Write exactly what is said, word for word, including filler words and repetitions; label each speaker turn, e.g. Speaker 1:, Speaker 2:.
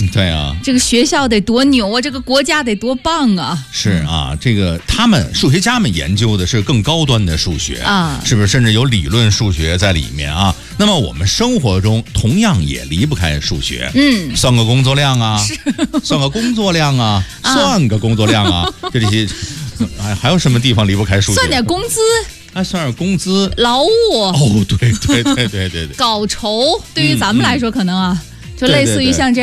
Speaker 1: 对啊，
Speaker 2: 这个学校得多牛啊，这个国家得多棒啊！
Speaker 1: 是啊，这个他们数学家们研究的是更高端的数学
Speaker 2: 啊，
Speaker 1: 是不是？甚至有理论数学在里面啊。那么我们生活中同样也离不开数学，
Speaker 2: 嗯，
Speaker 1: 算个工作量啊，算个工作量啊，啊算个工作量啊，就这些。还还有什么地方离不开数学？
Speaker 2: 算点工资。
Speaker 1: 还算点工资、
Speaker 2: 劳务
Speaker 1: 哦，对对对对对对，
Speaker 2: 稿酬对于咱们来说可能啊，就类似于像这样。